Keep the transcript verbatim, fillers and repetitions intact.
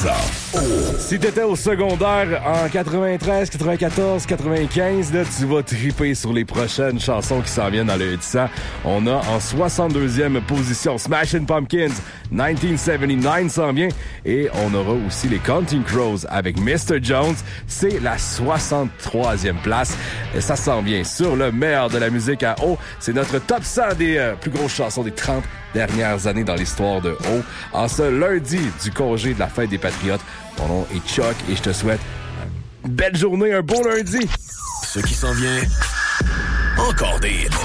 ça. Oh. Si t'étais au secondaire en quatre-vingt-treize, quatre-vingt-quatorze, quatre-vingt-quinze, là, tu vas triper sur les prochaines chansons qui s'en viennent dans le huit cents. On a en soixante-deuxième position Smashing Pumpkins, dix-neuf soixante-dix-neuf s'en vient. Et on aura aussi les Counting Crows avec mister Jones. C'est la soixante-troisième place. Et ça s'en vient sur le meilleur de la musique à O. C'est notre top cent des euh, plus grosses chansons des trente dernières années dans l'histoire de O. En ce lundi du congé de la fête des Patriotes, mon nom est Chuck et je te souhaite une belle journée, un beau lundi. Ce qui s'en vient, encore des